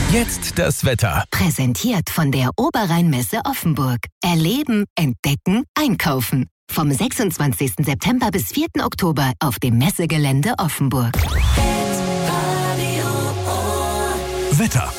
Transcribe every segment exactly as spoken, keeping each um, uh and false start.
Jetzt das Wetter. Präsentiert von der Oberrheinmesse Offenburg. Erleben, entdecken, einkaufen. Vom sechsundzwanzigsten September bis vierten Oktober auf dem Messegelände Offenburg. Wetter.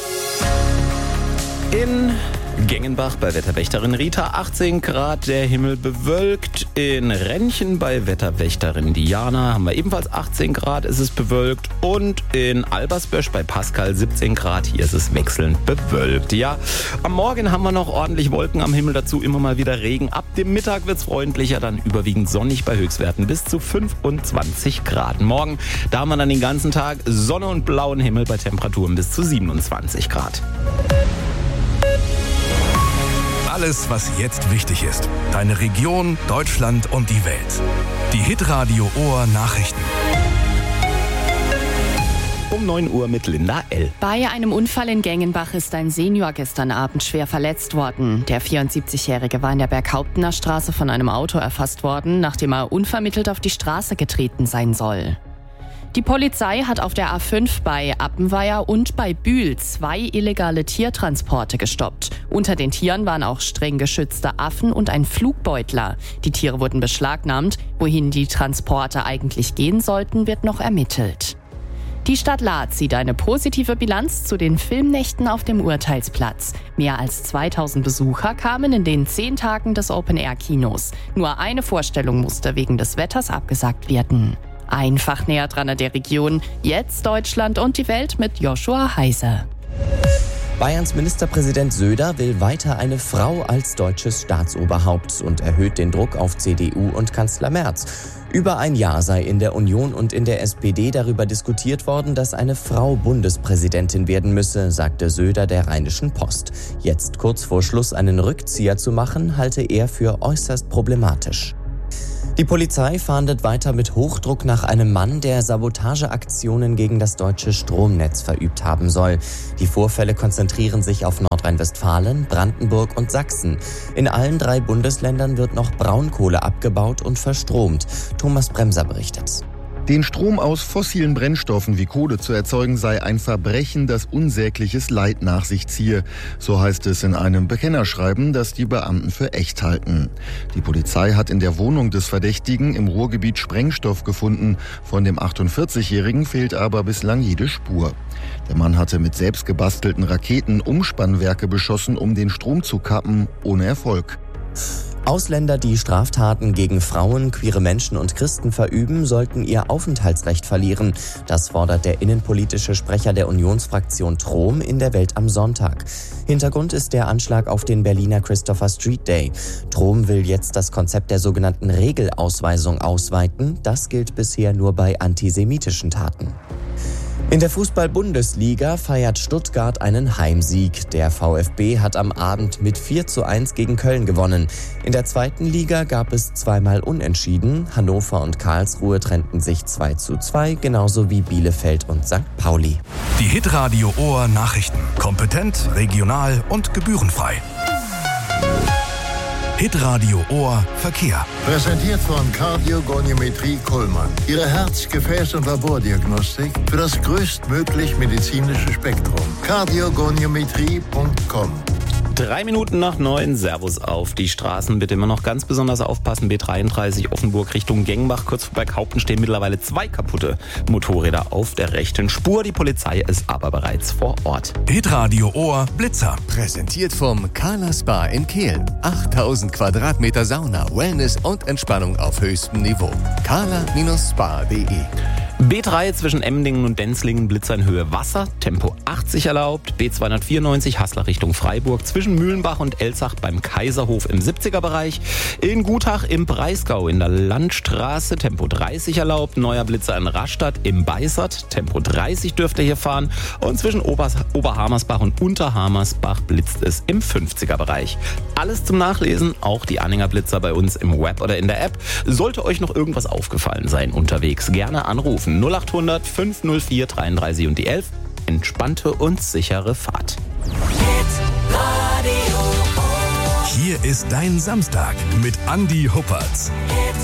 In Gengenbach bei Wetterwächterin Rita achtzehn Grad, der Himmel bewölkt. In Rennchen bei Wetterwächterin Diana haben wir ebenfalls achtzehn Grad, es ist bewölkt. Und in Albersbösch bei Pascal siebzehn Grad, hier ist es wechselnd bewölkt. Ja, am Morgen haben wir noch ordentlich Wolken am Himmel, dazu immer mal wieder Regen. Ab dem Mittag wird es freundlicher, dann überwiegend sonnig bei Höchstwerten bis zu fünfundzwanzig Grad. Morgen, da haben wir dann den ganzen Tag Sonne und blauen Himmel bei Temperaturen bis zu siebenundzwanzig Grad. Alles, was jetzt wichtig ist. Deine Region, Deutschland und die Welt. Die Hitradio Ohr Nachrichten. Um neun Uhr mit Linda L. Bei einem Unfall in Gengenbach ist ein Senior gestern Abend schwer verletzt worden. Der vierundsiebzigjährige war in der Berghauptener Straße von einem Auto erfasst worden, nachdem er unvermittelt auf die Straße getreten sein soll. Die Polizei hat auf der A fünf bei Appenweier und bei Bühl zwei illegale Tiertransporte gestoppt. Unter den Tieren waren auch streng geschützte Affen und ein Flugbeutler. Die Tiere wurden beschlagnahmt. Wohin die Transporte eigentlich gehen sollten, wird noch ermittelt. Die Stadt Laath zieht eine positive Bilanz zu den Filmnächten auf dem Urteilsplatz. Mehr als zweitausend Besucher kamen in den zehn Tagen des Open-Air-Kinos. Nur eine Vorstellung musste wegen des Wetters abgesagt werden. Einfach näher dran an der Region. Jetzt Deutschland und die Welt mit Joshua Heiser. Bayerns Ministerpräsident Söder will weiter eine Frau als deutsches Staatsoberhaupt und erhöht den Druck auf C D U und Kanzler Merz. Über ein Jahr sei in der Union und in der S P D darüber diskutiert worden, dass eine Frau Bundespräsidentin werden müsse, sagte Söder der Rheinischen Post. Jetzt kurz vor Schluss einen Rückzieher zu machen, halte er für äußerst problematisch. Die Polizei fahndet weiter mit Hochdruck nach einem Mann, der Sabotageaktionen gegen das deutsche Stromnetz verübt haben soll. Die Vorfälle konzentrieren sich auf Nordrhein-Westfalen, Brandenburg und Sachsen. In allen drei Bundesländern wird noch Braunkohle abgebaut und verstromt. Thomas Bremser berichtet. Den Strom aus fossilen Brennstoffen wie Kohle zu erzeugen, sei ein Verbrechen, das unsägliches Leid nach sich ziehe. So heißt es in einem Bekennerschreiben, das die Beamten für echt halten. Die Polizei hat in der Wohnung des Verdächtigen im Ruhrgebiet Sprengstoff gefunden. Von dem achtundvierzigjährigen fehlt aber bislang jede Spur. Der Mann hatte mit selbst gebastelten Raketen Umspannwerke beschossen, um den Strom zu kappen, ohne Erfolg. Ausländer, die Straftaten gegen Frauen, queere Menschen und Christen verüben, sollten ihr Aufenthaltsrecht verlieren. Das fordert der innenpolitische Sprecher der Unionsfraktion Trom in der Welt am Sonntag. Hintergrund ist der Anschlag auf den Berliner Christopher Street Day. Trom will jetzt das Konzept der sogenannten Regelausweisung ausweiten. Das gilt bisher nur bei antisemitischen Taten. In der Fußball-Bundesliga feiert Stuttgart einen Heimsieg. Der VfB hat am Abend mit vier zu eins gegen Köln gewonnen. In der zweiten Liga gab es zweimal Unentschieden. Hannover und Karlsruhe trennten sich zwei zu zwei, genauso wie Bielefeld und Sankt Pauli. Die Hitradio Ohr Nachrichten. Kompetent, regional und gebührenfrei. Hitradio Ohr Verkehr. Präsentiert von Kardiogoniometrie Kuhlmann. Ihre Herz-, Gefäß- und Labordiagnostik für das größtmöglich medizinische Spektrum. kardiogoniometrie punkt com. Drei Minuten nach neun, Servus auf die Straßen. Bitte immer noch ganz besonders aufpassen. B dreiunddreißig Offenburg Richtung Gengenbach. Kurz vor Berghaupten stehen mittlerweile zwei kaputte Motorräder auf der rechten Spur. Die Polizei ist aber bereits vor Ort. Hitradio Ohr Blitzer. Präsentiert vom Kala Spa in Kehl. achttausend Quadratmeter Sauna, Wellness und Entspannung auf höchstem Niveau. kala Spa punkt de. B drei zwischen Emmendingen und Denzlingen, Blitzer in Höhe Wasser, Tempo achtzig erlaubt. B zweihundertvierundneunzig Haßler Richtung Freiburg, zwischen Mühlenbach und Elsach beim Kaiserhof im siebziger Bereich. In Gutach im Breisgau in der Landstraße, Tempo dreißig erlaubt. Neuer Blitzer in Rastatt im Beißert, Tempo dreißig dürfte hier fahren. Und zwischen Obers- Oberhamersbach und Unterhamersbach blitzt es im fünfziger Bereich. Alles zum Nachlesen, auch die Anhänger Blitzer bei uns im Web oder in der App. Sollte euch noch irgendwas aufgefallen sein unterwegs, gerne anrufen. null achthundert fünf null vier dreiunddreißig und die elf. Entspannte und sichere Fahrt. Hier ist dein Samstag mit Andi Huppertz.